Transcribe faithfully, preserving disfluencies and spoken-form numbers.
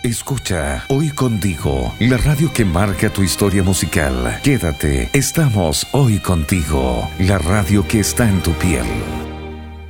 Escucha Hoy Contigo, la radio que marca tu historia musical. Quédate, estamos hoy contigo, la radio que está en tu piel.